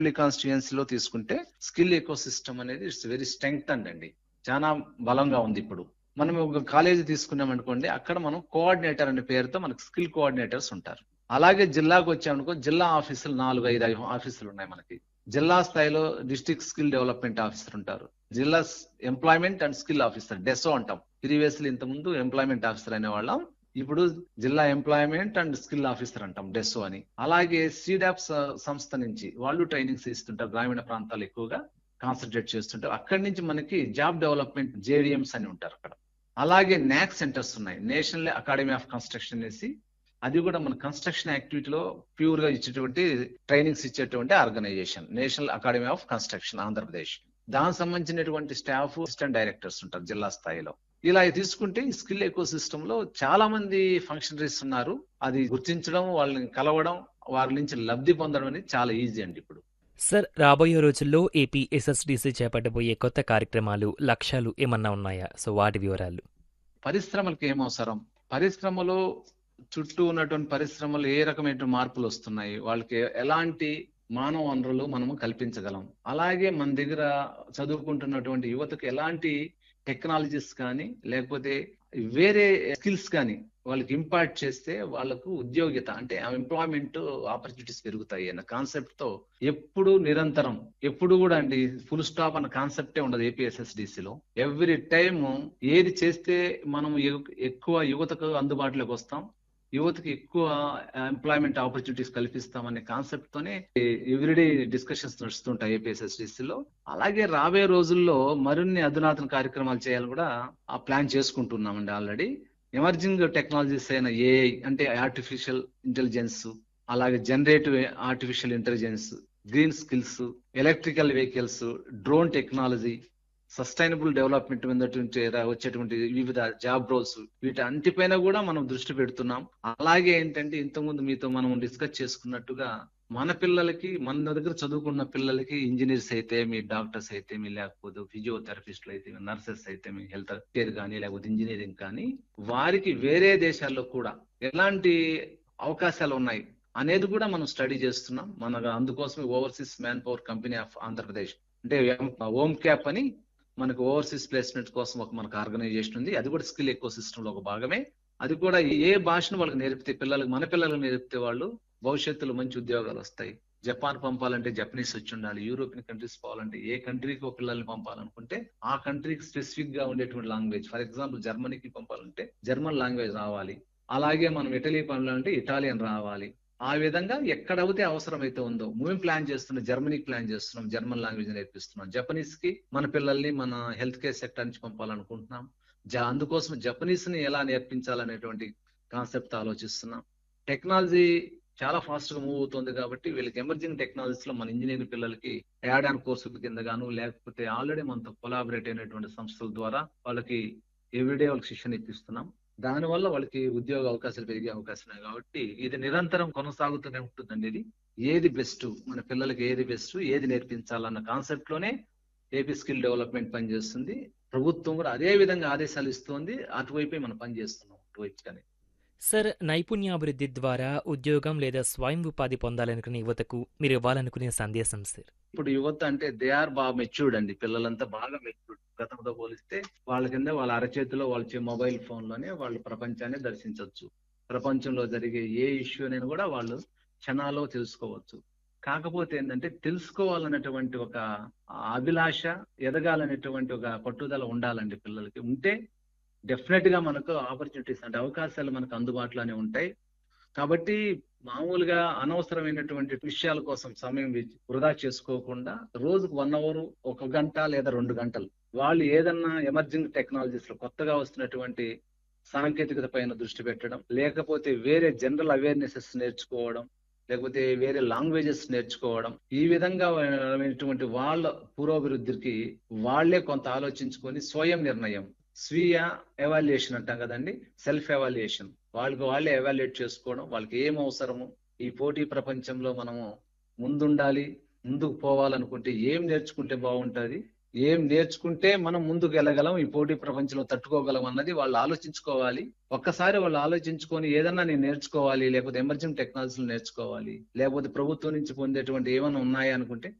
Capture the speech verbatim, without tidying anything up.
కాన్స్టిట్యుయెన్సీలో తీసుకుంటే skill eco system అనేది it's very strength అండి, చాలా బలంగా ఉంది. ఇప్పుడు మనం ఒక కాలేజీ తీసుకున్నాం అనుకోండి, అక్కడ మనం కోఆర్డినేటర్ అనే పేరుతో మనకు స్కిల్ కోఆర్డినేటర్స్ ఉంటారు. అలాగే జిల్లాకు వచ్చామనుకో, జిల్లా ఆఫీసులు నాలుగు ఐదు ఆఫీసులు ఉన్నాయి మనకి. జిల్లా స్థాయిలో డిస్ట్రిక్ట్ స్కిల్ డెవలప్మెంట్ ఆఫీసర్ ఉంటారు, జిల్లా ఎంప్లాయ్మెంట్ అండ్ స్కిల్ ఆఫీసర్ డెసో అంటాం. ప్రీవియస్లీ ఇంత ముందు ఎంప్లాయ్మెంట్ ఆఫీసర్ అనే వాళ్ళం, ఇప్పుడు జిల్లా ఎంప్లాయ్మెంట్ అండ్ స్కిల్ ఆఫీసర్ అంటాం డెసో అని. అలాగే సీడాప్ సంస్థ నుంచి వాళ్ళు ట్రైనింగ్స్ ఇస్తుంటారు, గ్రామీణ ప్రాంతాలు ఎక్కువగా కాన్సన్ట్రేట్ చేస్తుంటారు. అక్కడి నుంచి మనకి జాబ్ డెవలప్మెంట్ జేడిఎంస్ అని ఉంటారు అక్కడ. అలాగే నాక్ సెంటర్స్ ఉన్నాయి, నేషనల్ అకాడమీ ఆఫ్ కన్స్ట్రక్షన్ అనేసి, అది కూడా మన కన్స్ట్రక్షన్ యాక్టివిటీలో ప్యూర్ గా ఇచ్చేటువంటి ట్రైనింగ్స్ ఇచ్చేటువంటి organisation national academy of construction Andhra Pradesh. దానికి సంబంధించినటువంటి స్టాఫ్ అసిస్టెంట్ డైరెక్టర్స్ ఉంటారు జిల్లా స్థాయిలో. ఇలా తీసుకుంటే ఈ స్కిల్ ఎకో సిస్టమ్ లో చాలా మంది ఫంక్షనరీస్ ఉన్నారు. అది గుర్తించడం, వాళ్ళని కలవడం, వారి నుంచి లబ్ధి పొందడం అనేది చాలా ఈజీ అండి ఇప్పుడు. సార్, రాబోయే రోజుల్లో ఏపీ ఎస్ఎస్డిసి చేపట్టబోయే కొత్త కార్యక్రమాలు, లక్ష్యాలు ఏమన్నా ఉన్నాయా? సో వాటి వివరాలు. పరిశ్రమలకు ఏం అవసరం, పరిశ్రమలు చుట్టూ ఉన్నటువంటి పరిశ్రమలు ఏ రకమైన మార్పులు వస్తున్నాయి, వాళ్ళకి ఎలాంటి మానవ వనరులు మనము కల్పించగలం, అలాగే మన దగ్గర చదువుకుంటున్నటువంటి యువతకు ఎలాంటి టెక్నాలజీస్ కానీ లేకపోతే వేరే స్కిల్స్ కానీ వాళ్ళకి ఇంపార్ట్ చేస్తే వాళ్ళకు ఉద్యోగిత అంటే ఎంప్లాయ్మెంట్ ఆపర్చునిటీస్ పెరుగుతాయి అన్న కాన్సెప్ట్ తో ఎప్పుడు నిరంతరం ఎప్పుడు కూడా అండి ఫుల్ స్టాప్ అన్న కాన్సెప్టే ఉండదు ఏపీఎస్ఎస్డిసిలో. ఎవ్రీ టైమ్ ఏది చేస్తే మనం ఎక్కువ యువతకు అందుబాటులోకి వస్తాం, యువతకి ఎక్కువ ఎంప్లాయ్మెంట్ ఆపర్చునిటీస్ కల్పిస్తామనే కాన్సెప్ట్ తోనే ఎవ్రీడే డిస్కషన్స్ నడుస్తుంటాయి ఏపీఎస్ఎస్డిసిలో. అలాగే రాబోయే రోజుల్లో మరిన్ని అధునాతన కార్యక్రమాలు చేయాలని కూడా ఆ ప్లాన్ చేసుకుంటున్నామండి ఆల్రెడీ. ఎమర్జింగ్ టెక్నాలజీస్ అయిన ఏఐ అంటే ఆర్టిఫిషియల్ ఇంటెలిజెన్స్, అలాగే generative artificial intelligence, green skills, electrical vehicles, drone technology, sustainable development మీద వచ్చేటువంటి వివిధ జాబ్ రోల్స్, వీటి అంటిపైన కూడా మనం దృష్టి పెడుతున్నాం. అలాగే ఏంటంటే ఇంతకుముందు మీతో మనం డిస్కస్ చేసుకున్నట్టుగా మన పిల్లలకి, మన దగ్గర చదువుకున్న పిల్లలకి ఇంజనీర్స్ అయితే మీ, డాక్టర్స్ అయితే మీ, లేకపోతే ఫిజియోథెరపిస్టులు అయితే నర్సెస్ అయితే మీ, హెల్త్ కేర్ కానీ లేకపోతే ఇంజనీరింగ్ కానీ, వారికి వేరే దేశాల్లో కూడా ఎలాంటి అవకాశాలు ఉన్నాయి అనేది కూడా మనం స్టడీ చేస్తున్నాం. మన అందుకోసమే overseas man power company of Andhra Pradesh అంటే ఓమ్ క్యాప్ అని మనకు ఓవర్సీస్ ప్లేస్మెంట్ కోసం ఒక మనకు ఆర్గనైజేషన్ ఉంది. అది కూడా స్కిల్ ఎకో సిస్టమ్ లో ఒక భాగమే. అది కూడా ఏ భాషను వాళ్ళకి నేర్పితే పిల్లలకు, మన పిల్లలకు నేర్పితే వాళ్ళు భవిష్యత్తులో మంచి ఉద్యోగాలు వస్తాయి. జపాన్ పంపాలంటే జపనీస్ వచ్చి ఉండాలి, యూరోపియన్ కంట్రీస్ పోవాలంటే ఏ కంట్రీకి ఒక పిల్లల్ని పంపాలనుకుంటే ఆ కంట్రీకి స్పెసిఫిక్ గా ఉండేటువంటి లాంగ్వేజ్, ఫర్ ఎగ్జాంపుల్ జర్మనీకి పంపాలంటే జర్మన్ లాంగ్వేజ్ రావాలి, అలాగే మనం ఇటలీ పంపాలంటే ఇటాలియన్ రావాలి. ఆ విధంగా ఎక్కడైతే అవసరమైతే ఉందో మేము ప్లాన్ చేస్తున్నాం, జర్మనీకి ప్లాన్ చేస్తున్నాం, జర్మన్ లాంగ్వేజ్ నేర్పిస్తున్నాం, జపనీస్ కి మన పిల్లల్ని మన హెల్త్ కేర్ సెక్టర్ నుంచి పంపాలనుకుంటున్నాం. అందుకోసం జపనీస్ ని ఎలా నేర్పించాలనేటువంటి కాన్సెప్ట్ ఆలోచిస్తున్నాం. టెక్నాలజీ చాలా ఫాస్ట్ గా మూవ్ అవుతుంది కాబట్టి వీళ్ళకి ఎమర్జింగ్ టెక్నాలజీస్ లో మన ఇంజనీరింగ్ పిల్లలకి యాడ్ ఆన్ కోర్సు కింద గాను లేకపోతే ఆల్రెడీ మనతో కొలాబరేట్ అయినటువంటి సంస్థల ద్వారా వాళ్ళకి ఎవ్రీడే వాళ్ళకి శిక్షణ ఇప్పిస్తున్నాం. దానివల్ల వాళ్ళకి ఉద్యోగ అవకాశాలు పెరిగే అవకాశం ఉన్నాయి. కాబట్టి ఇది నిరంతరం కొనసాగుతూనే ఉంటుందండి. ఇది ఏది బెస్ట్, మన పిల్లలకి ఏది బెస్ట్, ఏది నేర్పించాలన్న కాన్సెప్ట్ లోనే ఏపీ స్కిల్ డెవలప్మెంట్ పనిచేస్తుంది. ప్రభుత్వం కూడా అదే విధంగా ఆదేశాలు ఇస్తుంది, అటువైపే మనం పనిచేస్తున్నాం అటువైపుగానే. సార్, నైపుణ్యాభివృద్ధి ద్వారా ఉద్యోగం లేదా స్వయం ఉపాధి పొందాలనుకునే యువతకు మీరు ఇవ్వాలనుకునే సందేశం సార్? ఇప్పుడు యువత అంటే దే ఆర్ బాగా మెచ్యూర్డ్ అండి, పిల్లలంతా బాగా మెచ్యూర్డ్. గతంతో పోలిస్తే వాళ్ళ కింద వాళ్ళ అరచేతిలో వాళ్ళ మొబైల్ ఫోన్ లోనే వాళ్ళు ప్రపంచాన్ని దర్శించవచ్చు. ప్రపంచంలో జరిగే ఏ ఇష్యూ అనేది కూడా వాళ్ళు క్షణాల్లో తెలుసుకోవచ్చు. కాకపోతే ఏంటంటే తెలుసుకోవాలనేటువంటి ఒక అభిలాష, ఎదగాలనేటువంటి ఒక పట్టుదల ఉండాలండి పిల్లలకి. ఉంటే డెఫినెట్ గా మనకు ఆపర్చునిటీస్ అంటే అవకాశాలు మనకు అందుబాటులోనే ఉంటాయి. కాబట్టి మామూలుగా అనవసరమైనటువంటి విషయాల కోసం సమయం వృధా చేసుకోకుండా రోజుకు వన్ అవర్, ఒక గంట లేదా రెండు గంటలు వాళ్ళు ఏదన్నా ఎమర్జింగ్ టెక్నాలజీస్ లో కొత్తగా వస్తున్నటువంటి సాంకేతికత పైన దృష్టి పెట్టడం, లేకపోతే వేరే జనరల్ అవేర్నెసెస్ నేర్చుకోవడం, లేకపోతే వేరే లాంగ్వేజెస్ నేర్చుకోవడం, ఈ విధంగా వాళ్ళ పురోభివృద్ధికి వాళ్లే కొంత ఆలోచించుకొని స్వయం నిర్ణయం, స్వీయ ఎవాల్యుయేషన్ అంటాం కదండి, సెల్ఫ్ ఎవాల్యుయేషన్, వాళ్ళకి వాళ్ళే ఎవాల్యుయేట్ చేసుకోవడం, వాళ్ళకి ఏం అవసరము, ఈ పోటీ ప్రపంచంలో మనము ముందుండాలి, ముందుకు పోవాలనుకుంటే ఏం నేర్చుకుంటే బాగుంటుంది, ఏం నేర్చుకుంటే మనం ముందుకు వెళ్ళగలం, ఈ పోటీ ప్రపంచంలో తట్టుకోగలం అన్నది వాళ్ళు ఆలోచించుకోవాలి. ఒక్కసారి వాళ్ళు ఆలోచించుకొని ఏదన్నా నేను నేర్చుకోవాలి, లేకపోతే ఎమర్జింగ్ టెక్నాలజీలు నేర్చుకోవాలి, లేకపోతే ప్రభుత్వం నుంచి పొందేటువంటి ఏమైనా ఉన్నాయా అనుకుంటే